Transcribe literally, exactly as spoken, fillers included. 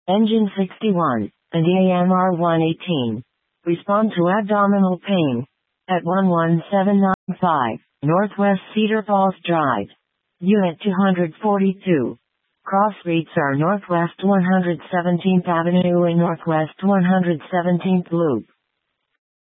Engine sixty-one, and E A M R one eighteen. Respond to abdominal pain. At one one seven nine five, Northwest Cedar Falls Drive. Unit two forty-two. Cross streets are Northwest one hundred seventeenth Avenue and Northwest one hundred seventeenth Loop.